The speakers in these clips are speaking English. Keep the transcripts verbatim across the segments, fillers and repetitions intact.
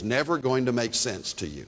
never going to make sense to you.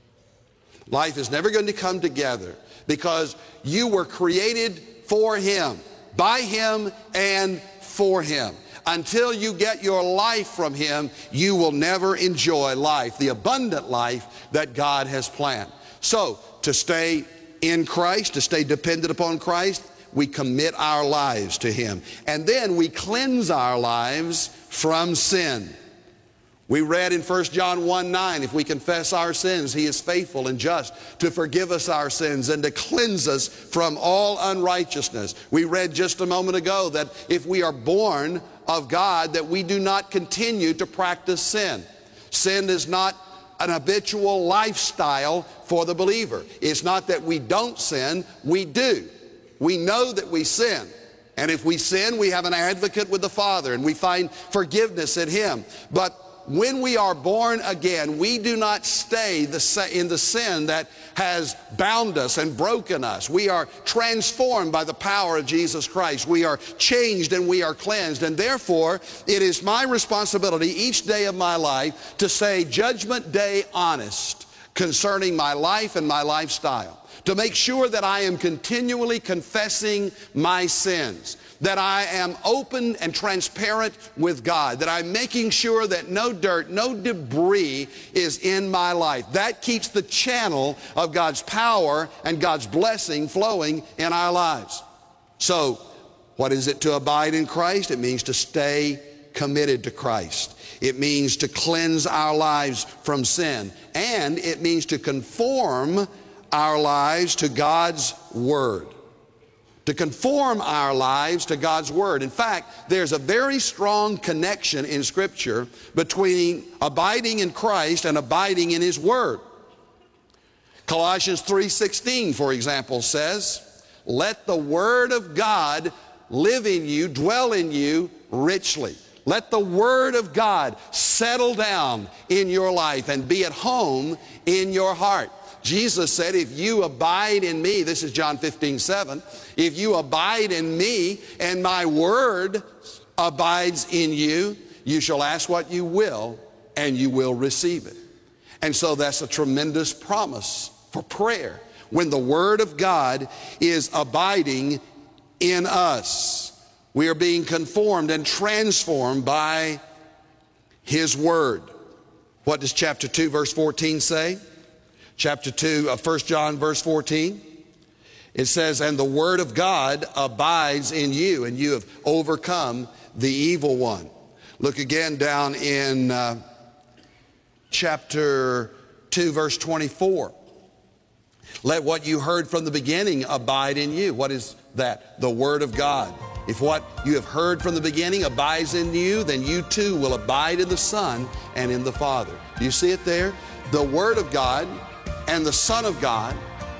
Life is never going to come together because you were created for Him, by Him, and for Him. Until you get your life from Him, you will never enjoy life, the abundant life that God has planned. So, to stay in Christ, to stay dependent upon Christ, we commit our lives to Him. And then we cleanse our lives from sin. We read in First John one nine, if we confess our sins, He is faithful and just to forgive us our sins and to cleanse us from all unrighteousness. We read just a moment ago that if we are born of God, that we do not continue to practice sin. Sin is not an habitual lifestyle for the believer. It's not that we don't sin, we do. We know that we sin. And if we sin, we have an advocate with the Father and we find forgiveness in Him. But when we are born again, we do not stay in the sin that has bound us and broken us. We are transformed by the power of Jesus Christ. We are changed and we are cleansed. And therefore, it is my responsibility each day of my life to say Judgment Day honest concerning my life and my lifestyle. To make sure that I am continually confessing my sins, that I am open and transparent with God, that I'm making sure that no dirt, no debris is in my life. That keeps the channel of God's power and God's blessing flowing in our lives. So, what is it to abide in Christ? It means to stay committed to Christ. It means to cleanse our lives from sin. And it means to conform our lives to God's Word. To conform our lives to God's Word. In fact, there's a very strong connection in Scripture between abiding in Christ and abiding in His Word. Colossians three sixteen, for example, says, let the Word of God live in you, dwell in you richly. Let the Word of God settle down in your life and be at home in your heart. Jesus said, if you abide in me, this is John fifteen seven, if you abide in me and my word abides in you, you shall ask what you will and you will receive it. And so that's a tremendous promise for prayer when the Word of God is abiding in us. We are being conformed and transformed by His Word. What does chapter two verse fourteen say? Chapter two of First John verse fourteen, it says, and the Word of God abides in you, and you have overcome the evil one. Look again down in uh, chapter two verse twenty-four. Let what you heard from the beginning abide in you. What is that? The Word of God. If what you have heard from the beginning abides in you, then you too will abide in the Son and in the Father. Do you see it there? The Word of God and the Son of God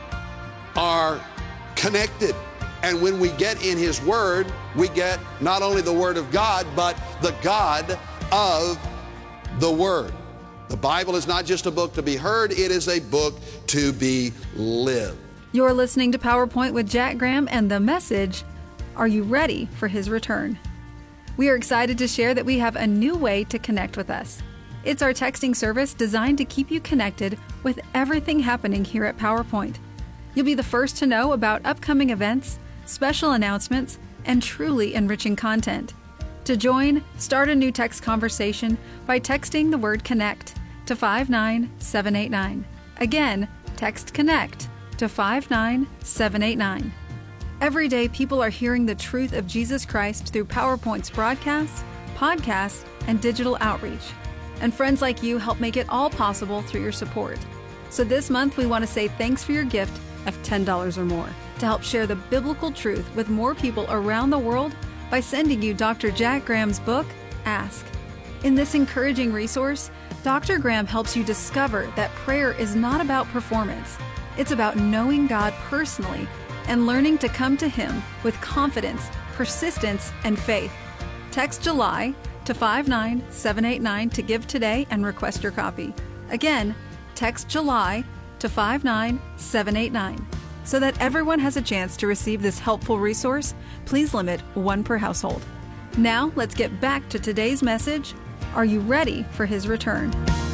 are connected. And when we get in His Word, we get not only the Word of God, but the God of the Word. The Bible is not just a book to be heard, it is a book to be lived. You're listening to PowerPoint with Jack Graham and the message, are you ready for His return? We are excited to share that we have a new way to connect with us. It's our texting service designed to keep you connected with everything happening here at PowerPoint. You'll be the first to know about upcoming events, special announcements, and truly enriching content. To join, start a new text conversation by texting the word CONNECT to five nine seven eight nine. Again, text CONNECT to five nine seven eight nine. Every day, people are hearing the truth of Jesus Christ through PowerPoint's broadcasts, podcasts, and digital outreach. And friends like you help make it all possible through your support. So this month, we want to say thanks for your gift of ten dollars or more to help share the biblical truth with more people around the world by sending you Doctor Jack Graham's book, Ask. In this encouraging resource, Doctor Graham helps you discover that prayer is not about performance. It's about knowing God personally and learning to come to Him with confidence, persistence, and faith. Text July to five nine seven eight nine to give today and request your copy. Again, text July to five nine seven eight nine. So that everyone has a chance to receive this helpful resource, please limit one per household. Now, let's get back to today's message. Are you ready for His return?